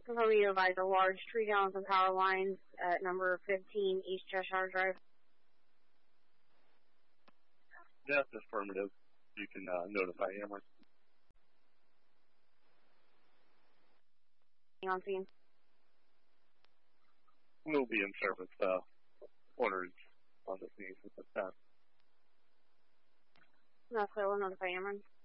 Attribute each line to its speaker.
Speaker 1: Confirm you advise a large tree down some power lines at number 15 East Cheshire Drive.
Speaker 2: That's affirmative. You can notify Ameren.
Speaker 1: On scene.
Speaker 2: We'll be in service. Orders on the scene at this time.
Speaker 1: That's clear. We'll notify Ameren.